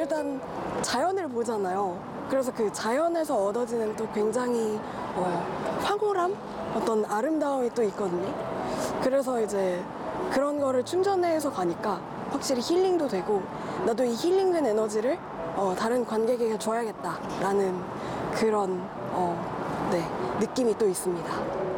일단 자연을 보잖아요. 그래서 그 자연에서 얻어지는 또 굉장히 황홀함? 어떤 아름다움이 또 있거든요. 그래서 이제 그런 거를 충전해서 가니까 확실히 힐링도 되고, 나도 이 힐링된 에너지를 다른 관객에게 줘야겠다라는 그런 느낌이 또 있습니다.